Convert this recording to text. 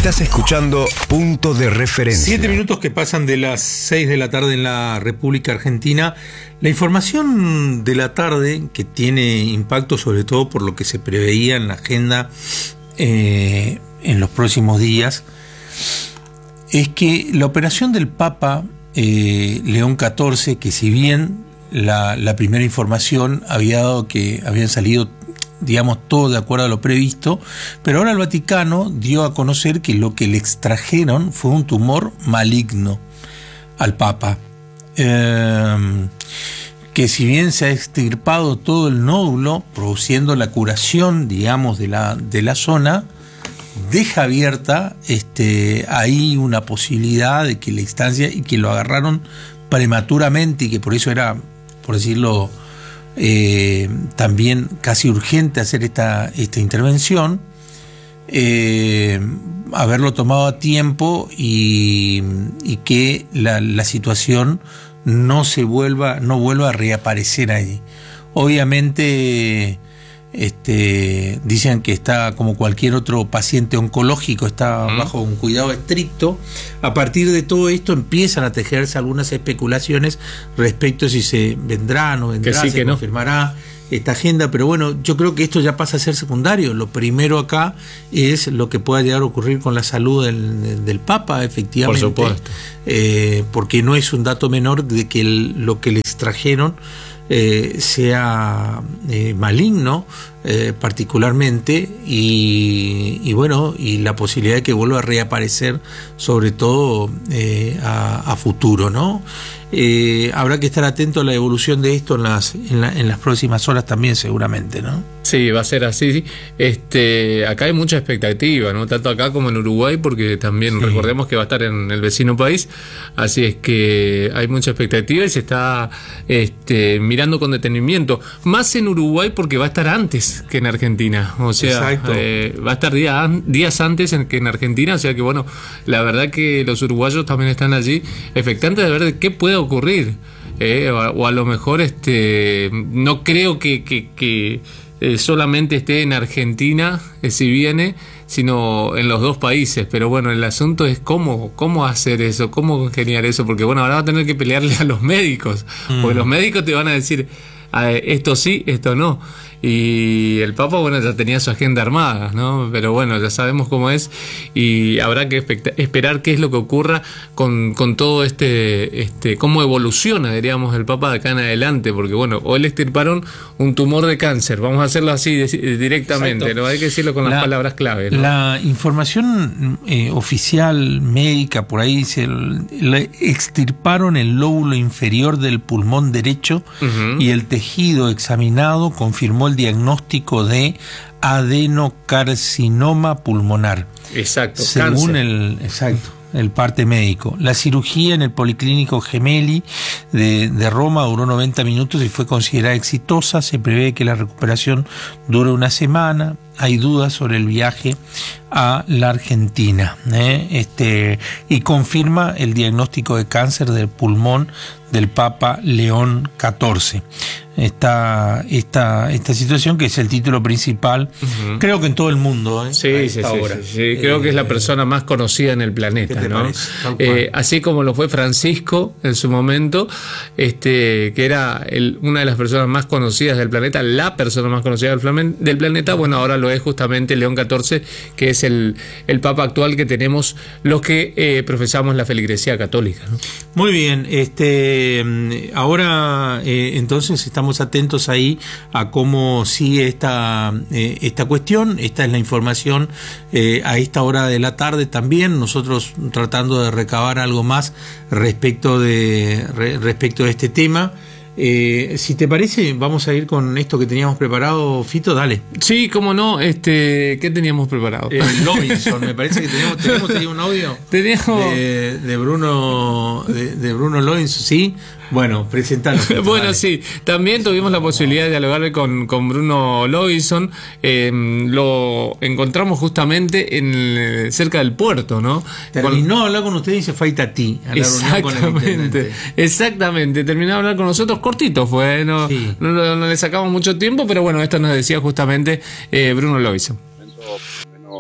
Estás escuchando Punto de Referencia. 7 minutos que pasan de las 6 de la tarde en la República Argentina. La información de la tarde, que tiene impacto sobre todo por lo que se preveía en la agenda en los próximos días, es que la operación del Papa León XIV, que si bien la primera información había dado que habían salido, digamos, todo de acuerdo a lo previsto, pero ahora el Vaticano dio a conocer que lo que le extrajeron fue un tumor maligno al Papa, que si bien se ha extirpado todo el nódulo, produciendo la curación, digamos, de la zona, deja abierta ahí una posibilidad de que la instancia, y que lo agarraron prematuramente, y que por eso era, por decirlo, también casi urgente hacer esta intervención, haberlo tomado a tiempo y que la situación no vuelva a reaparecer ahí. Obviamente dicen que está como cualquier otro paciente oncológico, está bajo un cuidado estricto. A partir de todo esto empiezan a tejerse algunas especulaciones respecto a si se vendrá, no vendrá, se confirmará esta agenda, pero bueno, yo creo que esto ya pasa a ser secundario. Lo primero acá es lo que pueda llegar a ocurrir con la salud del Papa, efectivamente. Por supuesto. Porque no es un dato menor de que lo que le extrajeron sea maligno, particularmente, y bueno, y la posibilidad de que vuelva a reaparecer, sobre todo a futuro, ¿no? Habrá que estar atento a la evolución de esto en las próximas horas también, seguramente, ¿no? Sí, va a ser así. Acá hay mucha expectativa, ¿no? Tanto acá como en Uruguay, porque también recordemos que va a estar en el vecino país, así es que hay mucha expectativa y se está mirando con detenimiento, más en Uruguay porque va a estar antes que en Argentina, o sea, va a estar días antes que en Argentina, o sea que bueno, la verdad que los uruguayos también están allí expectantes de ver de qué puede ocurrir, o a lo mejor no creo que solamente esté en Argentina si viene, sino en los dos países, pero bueno, el asunto es cómo hacer eso, cómo ingeniar eso, porque bueno, ahora va a tener que pelearle a los médicos, porque los médicos te van a decir esto sí, esto no, y el Papa, bueno, ya tenía su agenda armada, ¿no? Pero bueno, ya sabemos cómo es, y habrá que esperar qué es lo que ocurra con todo cómo evoluciona, diríamos, el Papa de acá en adelante, porque bueno, hoy le extirparon un tumor de cáncer, vamos a hacerlo así directamente, ¿no? Hay que decirlo con las palabras clave, ¿no? La información oficial médica, por ahí dice, le extirparon el lóbulo inferior del pulmón derecho, y el tejido examinado confirmó el diagnóstico de adenocarcinoma pulmonar. Exacto. Según el parte médico. La cirugía en el Policlínico Gemelli de Roma duró 90 minutos y fue considerada exitosa. Se prevé que la recuperación dure una semana. Hay dudas sobre el viaje a la Argentina, y confirma el diagnóstico de cáncer del pulmón del Papa León XIV. Esta situación, que es el título principal, creo que en todo el mundo, sí, creo que es la persona más conocida en el planeta, ¿no? Así como lo fue Francisco en su momento, que era una de las personas más conocidas del planeta, la persona más conocida del planeta, bueno, ahora lo es justamente León XIV, que es el Papa actual que tenemos los que profesamos la feligresía católica, ¿no? Muy bien, ahora entonces estamos atentos ahí a cómo sigue esta cuestión. Esta es la información a esta hora de la tarde también, nosotros tratando de recabar algo más respecto de este tema. Si te parece, vamos a ir con esto que teníamos preparado, Fito, dale. Sí, cómo no, ¿qué teníamos preparado? Lobinson, me parece que tenemos ahí un audio de Bruno Lobinson, ¿sí? Bueno, presentalo. Bueno, dale. Sí, también tuvimos la posibilidad de dialogar con Bruno Lobinson, lo encontramos justamente cerca del puerto, ¿no? Terminó de hablar con ustedes y se fue a Itatí, a la reunión con el intendente. Exactamente, terminó de hablar con nosotros, cortito fue, no le sacamos mucho tiempo, pero bueno, esto nos decía justamente Bruno Lobinson.